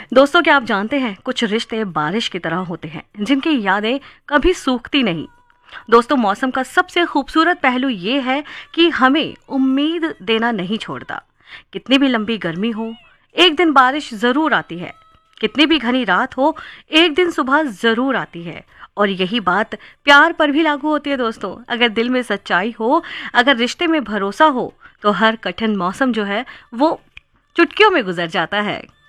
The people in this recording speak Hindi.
दोस्तों, क्या आप जानते हैं कुछ रिश्ते बारिश की तरह होते हैं जिनकी यादें कभी सूखती नहीं। दोस्तों, मौसम का सबसे खूबसूरत पहलू ये है कि हमें उम्मीद देना नहीं छोड़ता। कितनी भी लंबी गर्मी हो, एक दिन बारिश जरूर आती है। कितनी भी घनी रात हो, एक दिन सुबह जरूर आती है। और यही बात प्यार पर भी लागू होती है दोस्तों। अगर दिल में सच्चाई हो, अगर रिश्ते में भरोसा हो, तो हर कठिन मौसम जो है वो चुटकियों में गुजर जाता है।